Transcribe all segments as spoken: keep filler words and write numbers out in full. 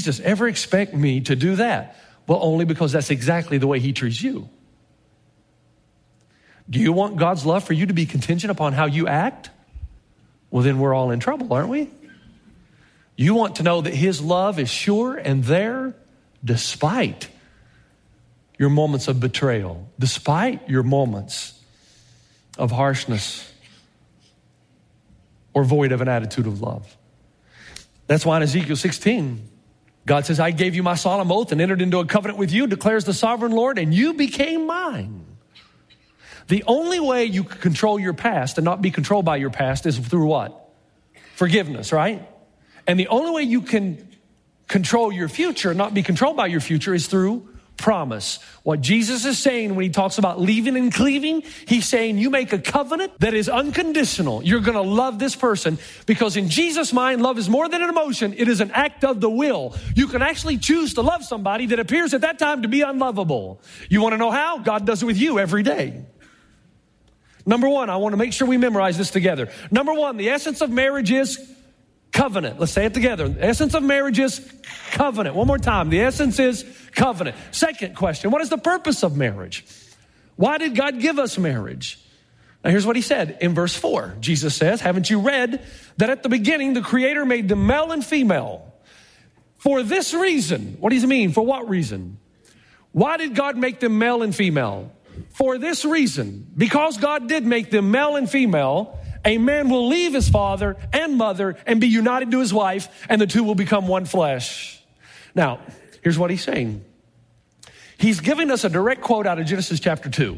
Jesus ever expect me to do that? Well, only because that's exactly the way he treats you. Do you want God's love for you to be contingent upon how you act? Well, then we're all in trouble, aren't we? You want to know that his love is sure and there despite your moments of betrayal, despite your moments of harshness or void of an attitude of love. That's why in Ezekiel sixteen, God says, I gave you my solemn oath and entered into a covenant with you, declares the sovereign Lord, and you became mine. The only way you can control your past and not be controlled by your past is through what? Forgiveness, right? And the only way you can control your future and not be controlled by your future is through promise. What Jesus is saying when he talks about leaving and cleaving, he's saying you make a covenant that is unconditional. You're going to love this person because in Jesus' mind, love is more than an emotion. It is an act of the will. You can actually choose to love somebody that appears at that time to be unlovable. You want to know how? God does it with you every day. Number one, I want to make sure we memorize this together. Number one, the essence of marriage is covenant. Let's say it together. The essence of marriage is covenant. One more time. The essence is covenant. Second question, what is the purpose of marriage? Why did God give us marriage? Now here's what he said in verse four. Jesus says, haven't you read that at the beginning the Creator made them male and female? For this reason. What does he mean? For what reason? Why did God make them male and female? For this reason. Because God did make them male and female, a man will leave his father and mother and be united to his wife, and the two will become one flesh. Now, here's what he's saying. He's giving us a direct quote out of Genesis chapter two.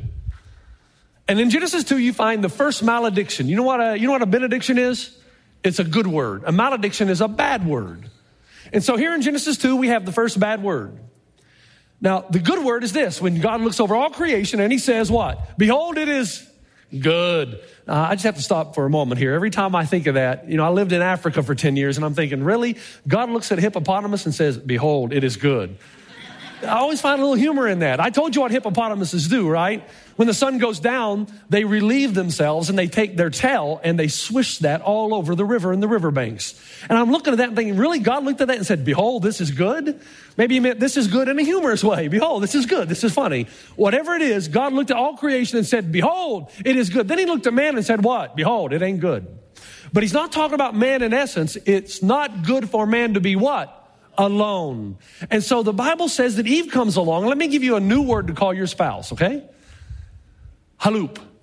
And in Genesis two, you find the first malediction. You know what a, you know what a benediction is? It's a good word. A malediction is a bad word. And so here in Genesis two, we have the first bad word. Now, the good word is this. When God looks over all creation and he says what? Behold, it is good. Uh, I just have to stop for a moment here. Every time I think of that, you know, I lived in Africa for ten years and I'm thinking, really? God looks at a hippopotamus and says, behold, it is good. I always find a little humor in that. I told you what hippopotamuses do, right? When the sun goes down, they relieve themselves and they take their tail and they swish that all over the river and the riverbanks. And I'm looking at that and thinking, really? God looked at that and said, behold, this is good? Maybe he meant this is good in a humorous way. Behold, this is good. This is funny. Whatever it is, God looked at all creation and said, behold, it is good. Then he looked at man and said, what? Behold, it ain't good. But he's not talking about man in essence. It's not good for man to be what? Alone. And so the Bible says that Eve comes along. Let me give you a new word to call your spouse, okay? Haloop. On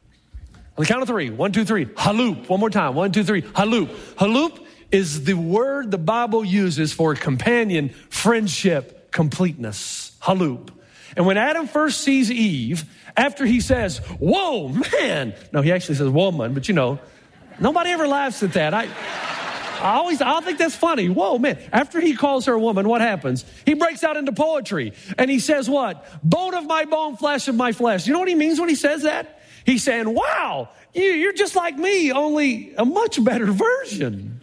the count of three. One, two, three. Haloop. One more time. One, two, three. Haloop. Haloop is the word the Bible uses for companion, friendship, completeness. Haloop. And when Adam first sees Eve, after he says, whoa, man. No, he actually says woman, but you know, nobody ever laughs at that. I... I always, I think that's funny. Whoa, man. After he calls her a woman, what happens? He breaks out into poetry and he says what? Bone of my bone, flesh of my flesh. You know what he means when he says that? He's saying, wow, you, you're just like me, only a much better version.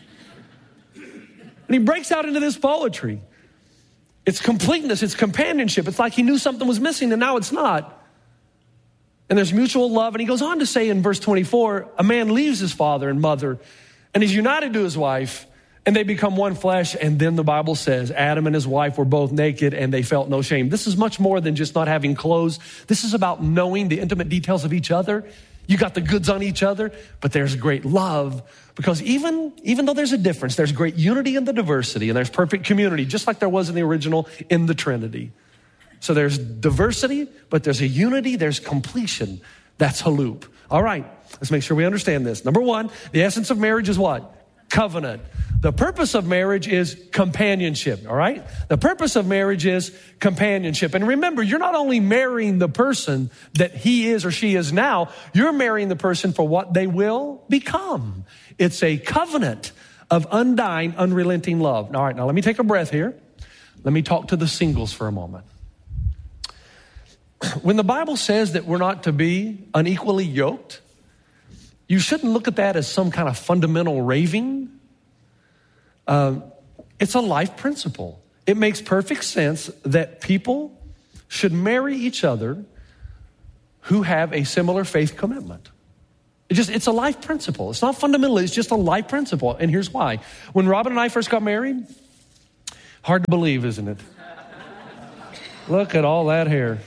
And he breaks out into this poetry. It's completeness. It's companionship. It's like he knew something was missing and now it's not. And there's mutual love. And he goes on to say in verse twenty-four, a man leaves his father and mother and he's united to his wife, and they become one flesh. And then the Bible says Adam and his wife were both naked and they felt no shame. This is much more than just not having clothes. This is about knowing the intimate details of each other. You got the goods on each other, but there's great love because even, even though there's a difference, there's great unity in the diversity and there's perfect community, just like there was in the original in the Trinity. So there's diversity, but there's a unity, there's completion. That's haloop. All right, let's make sure we understand this. Number one, the essence of marriage is what? Covenant. The purpose of marriage is companionship, all right? The purpose of marriage is companionship. And remember, you're not only marrying the person that he is or she is now, you're marrying the person for what they will become. It's a covenant of undying, unrelenting love. All right, now let me take a breath here. Let me talk to the singles for a moment. When the Bible says that we're not to be unequally yoked, you shouldn't look at that as some kind of fundamental raving. Uh, it's a life principle. It makes perfect sense that people should marry each other who have a similar faith commitment. It just, it's a life principle. It's not fundamental. It's just a life principle. And here's why. When Robin and I first got married, Hard to believe, isn't it? Look at all that hair.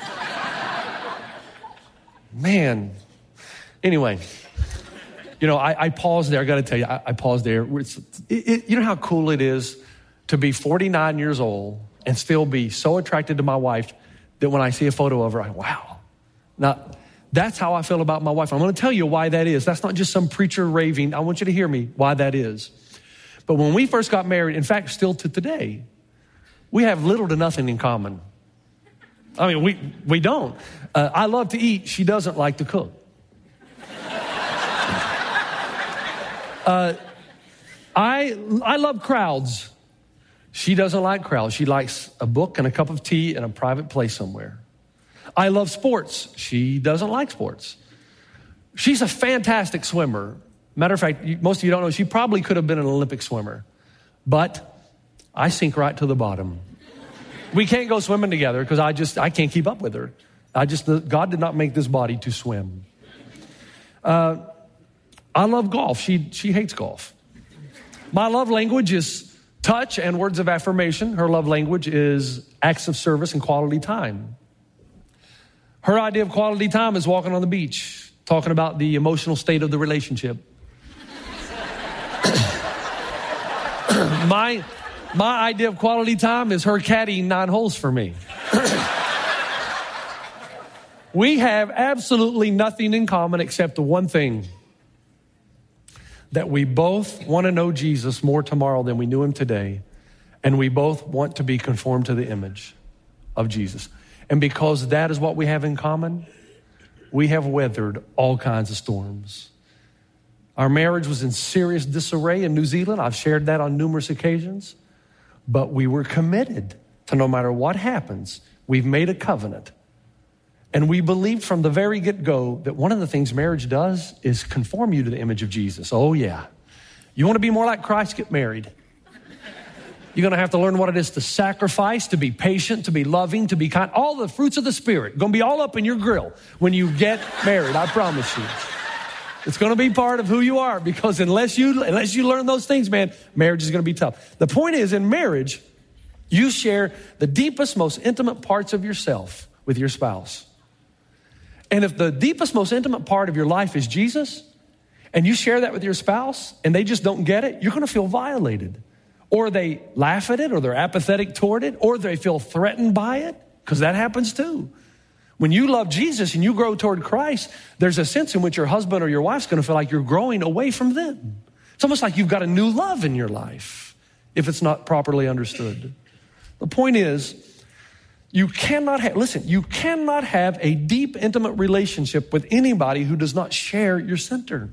Man. Anyway, you know, I, I paused there. I got to tell you, I, I paused there. It's, it, it, you know how cool it is to be forty-nine years old and still be so attracted to my wife that when I see a photo of her, I wow. Now, that's how I feel about my wife. I'm going to tell you why that is. That's not just some preacher raving. I want you to hear me why that is. But when we first got married, in fact, still to today, we have little to nothing in common. I mean, we, we don't. Uh, I love to eat. She doesn't like to cook. Uh, I I love crowds. She doesn't like crowds. She likes a book and a cup of tea in a private place somewhere. I love sports. She doesn't like sports. She's a fantastic swimmer. Matter of fact, most of you don't know, she probably could have been an Olympic swimmer. But I sink right to the bottom. We can't go swimming together because I just, I can't keep up with her. I just, God did not make this body to swim. Uh, I love golf. She, she hates golf. My love language is touch and words of affirmation. Her love language is acts of service and quality time. Her idea of quality time is walking on the beach, talking about the emotional state of the relationship. my, my idea of quality time is her caddying nine holes for me. We have absolutely nothing in common except the one thing, that we both want to know Jesus more tomorrow than we knew him today, and we both want to be conformed to the image of Jesus. And because that is what we have in common, we have weathered all kinds of storms. Our marriage was in serious disarray in New Zealand. I've shared that on numerous occasions. But we were committed to no matter what happens, we've made a covenant. And we believed from the very get-go that one of the things marriage does is conform you to the image of Jesus. Oh, yeah. You want to be more like Christ? Get married. You're going to have to learn what it is to sacrifice, to be patient, to be loving, to be kind. All the fruits of the Spirit going to be all up in your grill when you get married. I promise you. It's going to be part of who you are, because unless you unless you learn those things, man, marriage is going to be tough. The point is, in marriage, you share the deepest, most intimate parts of yourself with your spouse. And if the deepest, most intimate part of your life is Jesus, and you share that with your spouse, and they just don't get it, you're going to feel violated. Or they laugh at it, or they're apathetic toward it, or they feel threatened by it, because that happens too. When you love Jesus and you grow toward Christ, there's a sense in which your husband or your wife's going to feel like you're growing away from them. It's almost like you've got a new love in your life if it's not properly understood. The point is, you cannot have, listen, you cannot have a deep, intimate relationship with anybody who does not share your center.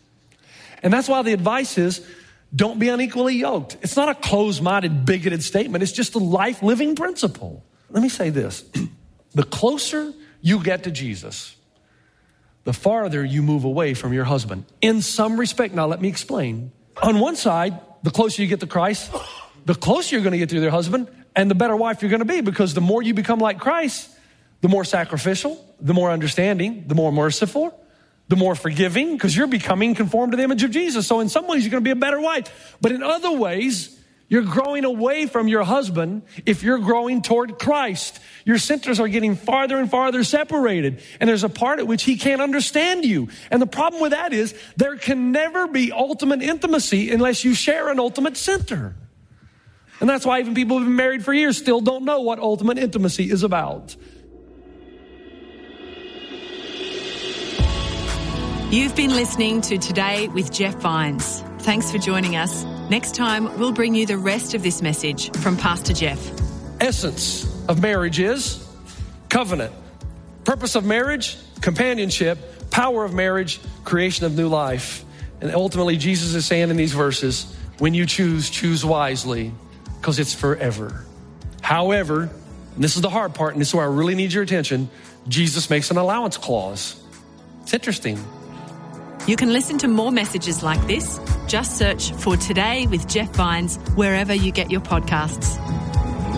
And that's why the advice is, don't be unequally yoked. It's not a closed-minded, bigoted statement. It's just a life-living principle. Let me say this. The closer you get to Jesus, the farther you move away from your husband. In some respect, now let me explain. On one side, the closer you get to Christ, the closer you're going to get to your husband, and the better wife you're going to be, because the more you become like Christ, the more sacrificial, the more understanding, the more merciful, the more forgiving, because you're becoming conformed to the image of Jesus. So in some ways, you're going to be a better wife. But in other ways, you're growing away from your husband if you're growing toward Christ. Your centers are getting farther and farther separated. And there's a part at which he can't understand you. And the problem with that is there can never be ultimate intimacy unless you share an ultimate center. And that's why even people who've been married for years still don't know what ultimate intimacy is about. You've been listening to Today with Jeff Vines. Thanks for joining us. Next time, we'll bring you the rest of this message from Pastor Jeff. Essence of marriage is covenant. Purpose of marriage, companionship. Power of marriage, creation of new life. And ultimately, Jesus is saying in these verses, when you choose, choose wisely, because it's forever. However, and this is the hard part, and this is where I really need your attention, Jesus makes an allowance clause. It's interesting. You can listen to more messages like this. Just search for Today with Jeff Vines wherever you get your podcasts.